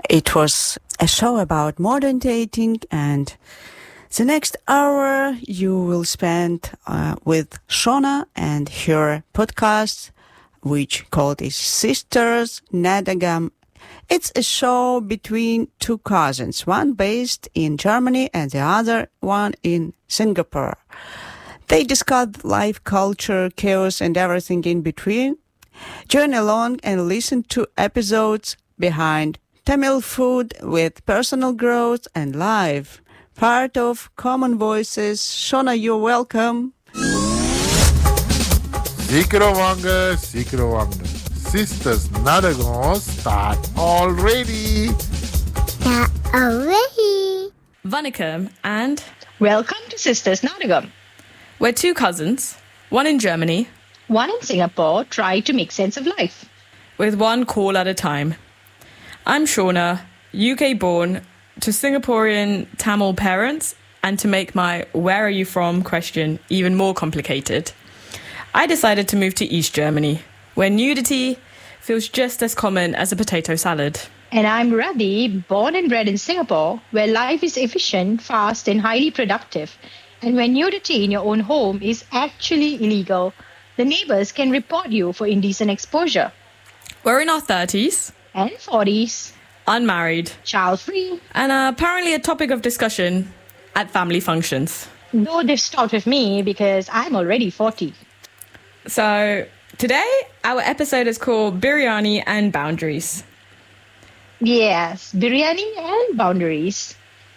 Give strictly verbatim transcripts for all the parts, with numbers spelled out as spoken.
It was a show about modern dating, and the next hour you will spend uh, with Shona and her podcast, which called is Sisters Nadagam. It's a show between two cousins, one based in Germany and the other one in Singapore. They discuss life, culture, chaos, and everything in between. Join along and listen to episodes behind Tamil food with personal growth and life. Part of Common Voices. Shona, you're welcome. Sikro Wanga, Sikro Wanga. Sisters Nadagam start already. Start already. Vanakkam and welcome to Sisters Nadagam. We're two cousins, one in Germany, one in Singapore, try to make sense of life. With one call at a time. I'm Shona, U K-born, to Singaporean Tamil parents, and to make my where are you from question even more complicated, I decided to move to East Germany, where nudity feels just as common as a potato salad. And I'm Ravi, born and bred in Singapore, where life is efficient, fast, and highly productive. And where nudity in your own home is actually illegal, the neighbors can report you for indecent exposure. We're in our thirties. And forties. Unmarried. Child-free. And uh, apparently a topic of discussion at family functions. Though they've stopped with me because I'm already forty. So today, our episode is called Biryani and Boundaries. Yes, biryani and boundaries.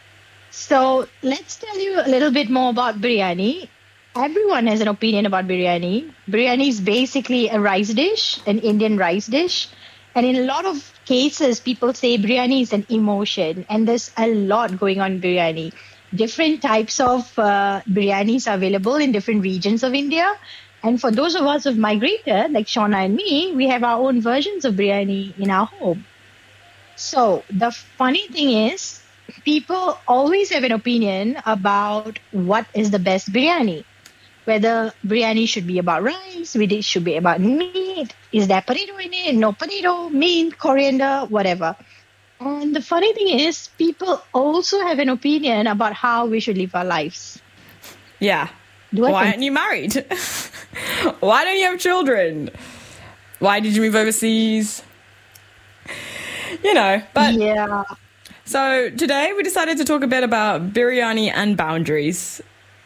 So let's tell you a little bit more about biryani. Everyone has an opinion about biryani. Biryani is basically a rice dish, an Indian rice dish. And in a lot of cases, people say biryani is an emotion. And there's a lot going on in biryani. Different types of uh, biryanis are available in different regions of India. And for those of us who've migrated, like Shona and me, we have our own versions of biryani in our home. So the funny thing is, people always have an opinion about what is the best biryani. Whether biryani should be about rice, whether it should be about meat, is there potato in it, no potato, mint, coriander, whatever. And the funny thing is, people also have an opinion about how we should live our lives. Yeah. Why aren't you married? Why don't you have children? Why did you move overseas? You know, but... Yeah. So today we decided to talk a bit about biryani and boundaries.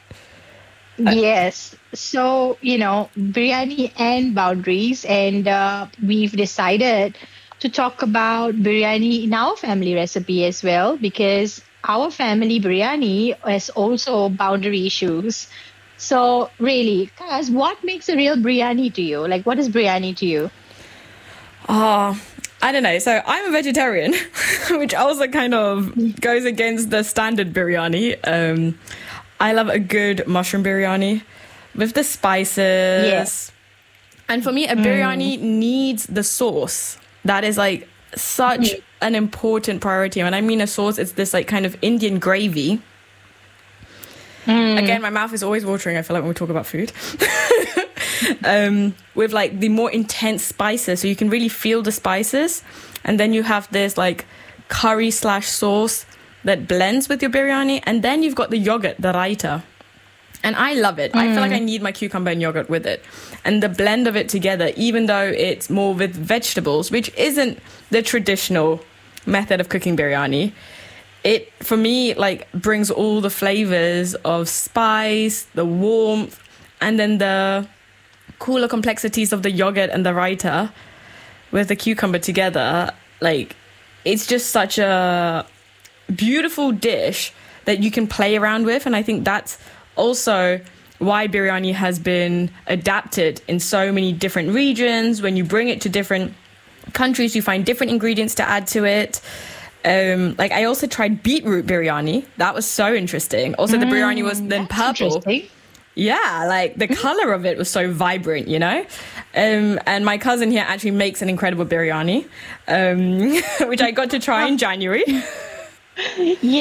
Yes. So, you know, biryani and boundaries. And uh, we've decided to talk about biryani in our family recipe as well, because our family biryani has also boundary issues. So really, Kaz, what makes a real biryani to you? Like, what is biryani to you? Oh, I don't know. So I'm a vegetarian, which also kind of goes against the standard biryani. Um, I love a good mushroom biryani with the spices. Yes. And for me, a biryani mm. needs the sauce. That is like such mm. an important priority. When I mean a sauce, it's this like kind of Indian gravy. Mm. Again, my mouth is always watering, I feel like, when we talk about food. um, with like the more intense spices. So you can really feel the spices. And then you have this like curry slash sauce that blends with your biryani. And then you've got the yogurt, the raita. And I love it. Mm. I feel like I need my cucumber and yogurt with it. And the blend of it together, even though it's more with vegetables, which isn't the traditional method of cooking biryani, it, for me, like brings all the flavors of spice, the warmth, and then the cooler complexities of the yogurt and the raita with the cucumber together. Like, it's just such a beautiful dish that you can play around with. And I think that's also why biryani has been adapted in so many different regions. When you bring it to different countries, you find different ingredients to add to it. Um, like I also tried beetroot biryani. That was so interesting. Also, the biryani was then purple. Yeah, like the color of it was so vibrant, you know? Um, and my cousin here actually makes an incredible biryani, um, which I got to try in January. Yeah.